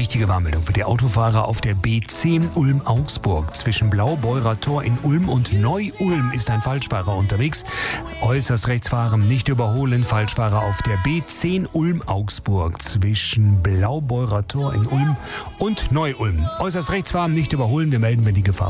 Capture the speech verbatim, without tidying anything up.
wichtige Warnmeldung für die Autofahrer auf der B zehn Ulm-Augsburg. Zwischen Blaubeurer Tor in Ulm und Neu-Ulm ist ein Falschfahrer unterwegs. Äußerst rechts fahren, nicht überholen. Falschfahrer auf der B zehn Ulm-Augsburg. Zwischen Blaubeurer Tor in Ulm und Neu-Ulm. Äußerst rechts fahren, nicht überholen. Wir melden, wenn die Gefahr